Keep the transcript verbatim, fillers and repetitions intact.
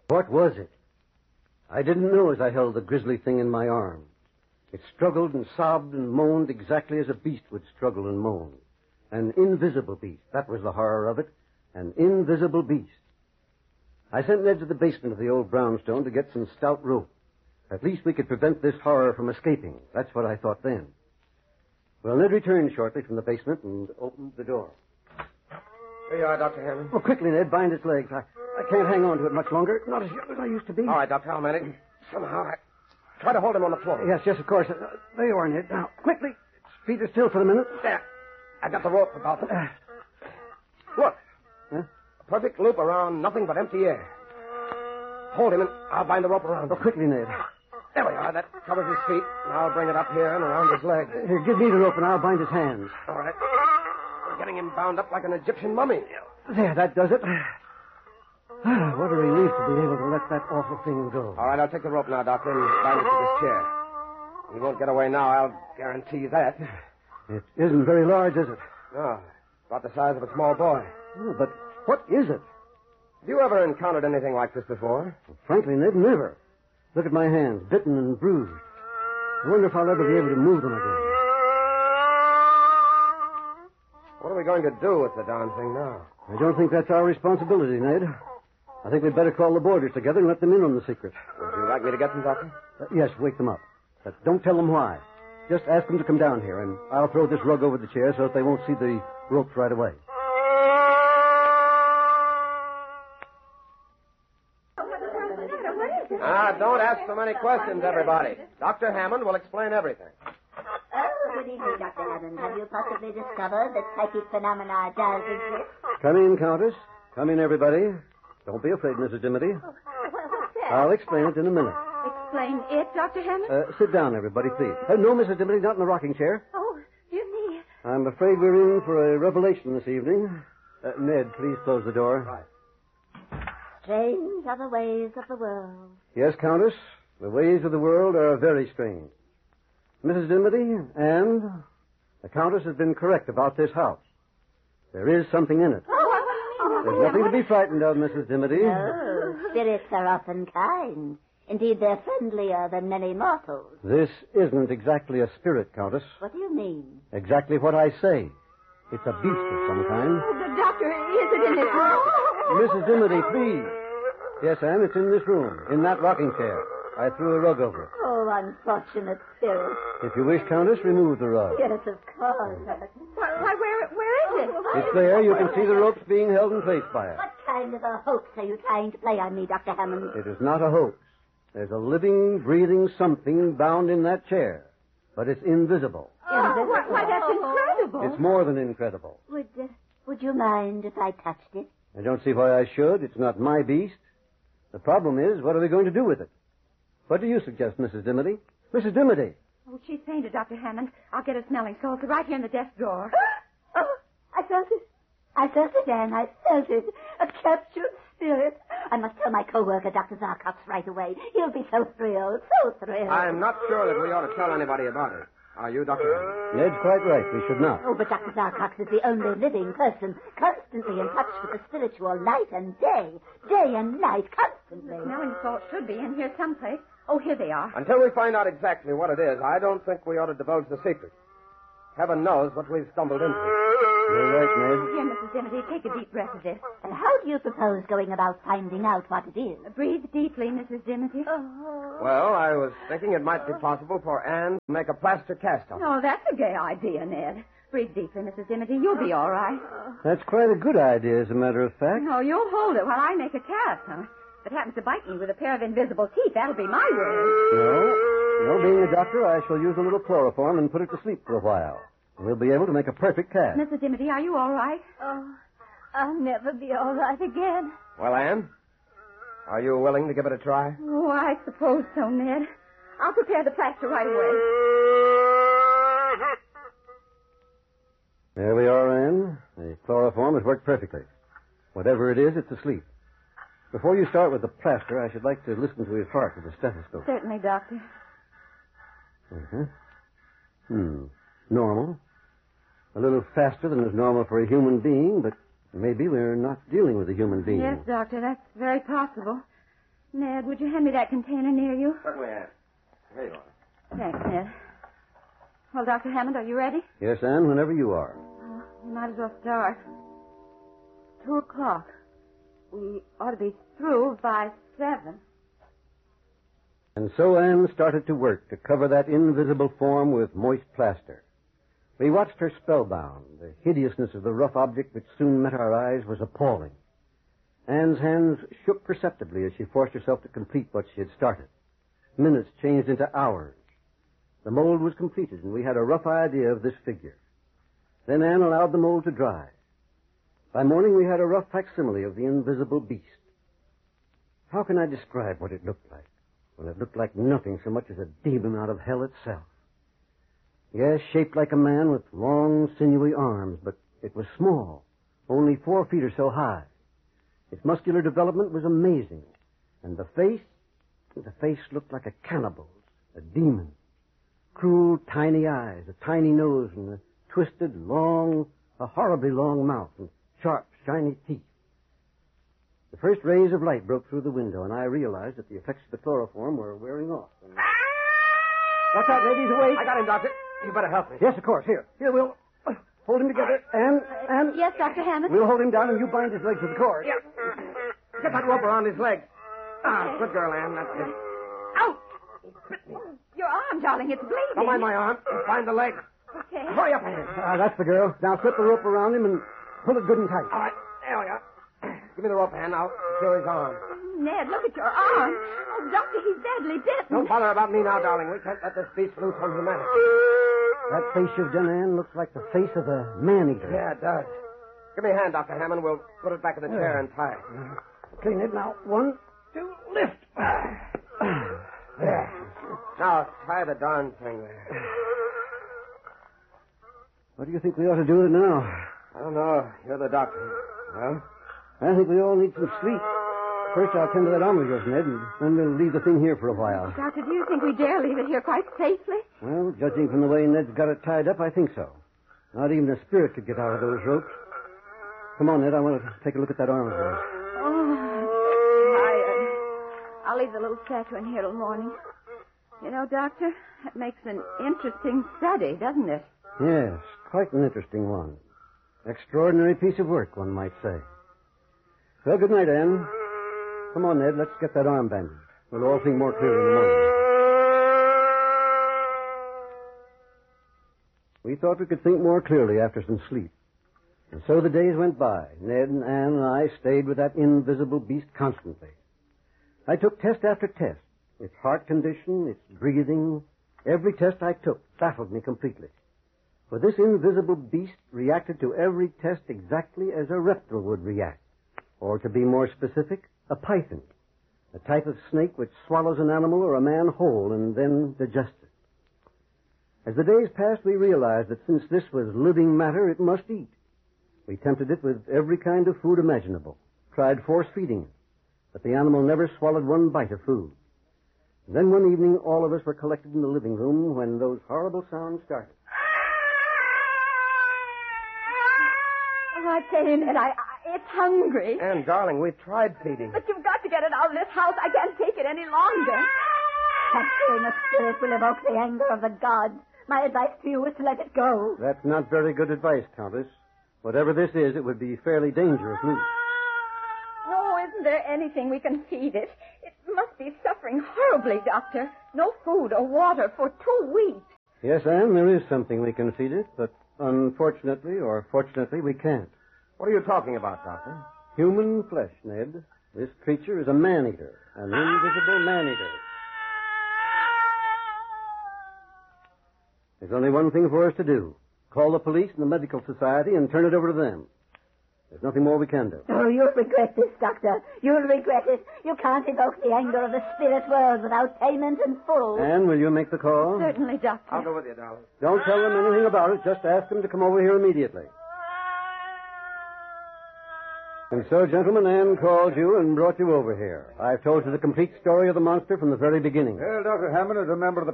What was it? I didn't know as I held the grisly thing in my arms. It struggled and sobbed and moaned exactly as a beast would struggle and moan. An invisible beast. That was the horror of it. An invisible beast. I sent Ned to the basement of the old brownstone to get some stout rope. At least we could prevent this horror from escaping. That's what I thought then. Well, Ned returned shortly from the basement and opened the door. Here you are, Doctor Hammond. Oh, quickly, Ned. Bind its legs. I, I can't hang on to it much longer. Not as young as I used to be. All right, Doctor, I'll manage. Somehow I... Try to hold him on the floor. Yes, yes, of course. Uh, there you are, Ned. Now, quickly. Feet are still for a minute. There. I got the rope about them. Uh, Look. Huh? A perfect loop around nothing but empty air. Hold him and I'll bind the rope around Oh, him. quickly, Ned. There we are. That covers his feet. And I'll bring it up here and around his legs. Here, give me the rope and I'll bind his hands. All right. We're getting him bound up like an Egyptian mummy. There, that does it. Ah, what a relief to be able to let that awful thing go. All right, I'll take the rope now, Doctor, and bind it to this chair. He won't get away now, I'll guarantee that. It isn't very large, is it? No, about the size of a small boy. Oh, but what is it? Have you ever encountered anything like this before? Well, frankly, Ned, never. Look at my hands, bitten and bruised. I wonder if I'll ever be able to move them again. What are we going to do with the darn thing now? I don't think that's our responsibility, Ned. I think we'd better call the boarders together and let them in on the secret. Would you like me to get them, Doctor? Uh, yes, wake them up. But don't tell them why. Just ask them to come down here, and I'll throw this rug over the chair so that they won't see the ropes right away. Ah, don't ask so many questions, everybody. Doctor Hammond will explain everything. Oh, good evening, Doctor Hammond. Have you possibly discovered that psychic phenomena does exist? Come in, Countess. Come in, everybody. Don't be afraid, Missus Dimity. Well, what's that? I'll explain it in a minute. Explain it, Doctor Hammond? Uh, sit down, everybody, please. Uh, no, Missus Dimity, not in the rocking chair. Oh, dear me. I'm afraid we're in for a revelation this evening. Uh, Ned, please close the door. Right. Strange are the ways of the world. Yes, Countess, the ways of the world are very strange. Missus Dimity, and the Countess has been correct about this house. There is something in it. Oh, what do you mean? There's nothing to be frightened of, Missus Dimity. Oh, spirits are often kind. Indeed, they're friendlier than many mortals. This isn't exactly a spirit, Countess. What do you mean? Exactly what I say. It's a beast of some kind. Oh, the doctor, is it in this room? Missus Dimity, please. Yes, Anne, it's in this room, in that rocking chair. I threw a rug over it. Oh, unfortunate spirit. If you wish, Countess, remove the rug. Yes, of course. Why, why, where, where is it? It's there. You can see the ropes being held in place by it. What kind of a hoax are you trying to play on me, Doctor Hammond? It is not a hoax. There's a living, breathing something bound in that chair. But it's invisible. Oh, why, why, that's incredible. It's more than incredible. Would, uh, would you mind if I touched it? I don't see why I should. It's not my beast. The problem is, what are we going to do with it? What do you suggest, Missus Dimity? Missus Dimity! Oh, she's fainted, Doctor Hammond. I'll get a smelling salts right here in the desk drawer. Oh, I felt it. I felt it, Anne. I felt it. A captured spirit. I must tell my co-worker, Doctor Zarkox, right away. He'll be so thrilled, so thrilled. I'm not sure that we ought to tell anybody about it. Are you, Doctor Hammond? Ned's quite right. We should not. Oh, but Doctor Zarkox is the only living person constantly in touch with the spiritual night and day. Day and night, constantly. Smelling salts should be in here someplace. Oh, here they are. Until we find out exactly what it is, I don't think we ought to divulge the secret. Heaven knows what we've stumbled into. You're right, Ned. Here, Missus Dimity, take a deep breath of this. And how do you propose going about finding out what it is? Breathe deeply, Missus Dimity. Oh. Well, I was thinking it might be possible for Anne to make a plaster cast of it. Oh, that's a gay idea, Ned. Breathe deeply, Missus Dimity. You'll be all right. That's quite a good idea, as a matter of fact. No, you'll hold it while I make a cast, huh? If it happens to bite me with a pair of invisible teeth, that'll be my word. No. No, being a doctor, I shall use a little chloroform and put it to sleep for a while. We'll be able to make a perfect cast. Missus Dimity, are you all right? Oh, I'll never be all right again. Well, Anne, are you willing to give it a try? Oh, I suppose so, Ned. I'll prepare the plaster right away. There we are, Anne. The chloroform has worked perfectly. Whatever it is, it's asleep. Before you start with the plaster, I should like to listen to his heart with a stethoscope. Certainly, Doctor. Uh-huh. Hmm. Normal. A little faster than is normal for a human being, but maybe we're not dealing with a human being. Yes, Doctor, that's very possible. Ned, would you hand me that container near you? Certainly, Anne. Here you are. Thanks, Ned. Well, Doctor Hammond, are you ready? Yes, Anne, whenever you are. Oh, we might as well start. Two o'clock. We ought to be through by seven. And so Anne started to work to cover that invisible form with moist plaster. We watched her spellbound. The hideousness of the rough object which soon met our eyes was appalling. Anne's hands shook perceptibly as she forced herself to complete what she had started. Minutes changed into hours. The mold was completed, and we had a rough idea of this figure. Then Anne allowed the mold to dry. By morning, we had a rough facsimile of the invisible beast. How can I describe what it looked like? Well, it looked like nothing so much as a demon out of hell itself. Yes, shaped like a man with long, sinewy arms, but it was small, only four feet or so high. Its muscular development was amazing. And the face, the face looked like a cannibal's, a demon. Cruel, tiny eyes, a tiny nose, and a twisted, long, a horribly long mouth, and sharp, shiny teeth. The first rays of light broke through the window, and I realized that the effects of the chloroform were wearing off. And... Watch out, ladies, awake. I got him, Doctor. You better help me. Yes, of course. Here. Here, we'll uh, hold him together. And, and... Yes, Doctor Hammond? We'll hold him down, and you bind his legs with the cord. Yeah. Get that rope around his leg. Ah, good girl, Anne. That's it. Out! Your arm, darling, it's bleeding. Don't mind my arm. Find the leg. Okay. Hurry up, Anne. Ah, that's the girl. Now slip the rope around him and pull it good and tight. All right. There we are. Give me the rope, Anne. I'll secure his arm. Ned, look at your arm. Oh, Doctor, he's badly bitten. Don't bother about me now, darling. We can't let this beast loose on humanity. That face you've done, Anne, looks like the face of a man-eater. Yeah, it does. Give me a hand, Doctor Hammond. We'll put it back in the chair and tie it. Okay, Ned, now, one, two, lift. There. Now, tie the darn thing there. What do you think we ought to do with it now? I don't know. You're the doctor. Well? I think we all need some sleep. First, I'll tend to that arm of yours, Ned, and then we'll leave the thing here for a while. Doctor, do you think we dare leave it here quite safely? Well, judging from the way Ned's got it tied up, I think so. Not even a spirit could get out of those ropes. Come on, Ned, I want to take a look at that arm of yours. Oh, I'm tired. I'll leave the little statue in here till morning. You know, Doctor, that makes an interesting study, doesn't it? Yes, quite an interesting one. Extraordinary piece of work, one might say. Well, good night, Anne. Come on, Ned, let's get that arm bandaged. We'll all think more clearly in the morning. We thought we could think more clearly after some sleep. And so the days went by. Ned and Anne and I stayed with that invisible beast constantly. I took test after test. Its heart condition, its breathing, every test I took baffled me completely. For this invisible beast reacted to every test exactly as a reptile would react. Or to be more specific, a python, a type of snake which swallows an animal or a man whole and then digests it. As the days passed, we realized that since this was living matter, it must eat. We tempted it with every kind of food imaginable, tried force feeding it, but the animal never swallowed one bite of food. Then one evening, all of us were collected in the living room when those horrible sounds started. Oh, I tell you, Ned, I, I, it's hungry. Anne, darling, we've tried feeding. But you've got to get it out of this house. I can't take it any longer. Capturing a spirit will evoke the anger of the gods. My advice to you is to let it go. That's not very good advice, Countess. Whatever this is, it would be fairly dangerous loose. Oh, isn't there anything we can feed it? It must be suffering horribly, Doctor. No food or water for two weeks. Yes, Anne, there is something we can feed it, but unfortunately or fortunately, we can't. What are you talking about, Doctor? Human flesh, Ned. This creature is a man-eater, an invisible man-eater. There's only one thing for us to do. Call the police and the medical society and turn it over to them. There's nothing more we can do. Oh, you'll regret this, Doctor. You'll regret it. You can't evoke the anger of the spirit world without payment in full. Anne, will you make the call? Certainly, Doctor. I'll go with you, darling. Don't tell them anything about it. Just ask them to come over here immediately. And so, gentlemen, Anne called you and brought you over here. I've told you the complete story of the monster from the very beginning. Well, Doctor Hammond, as a member of the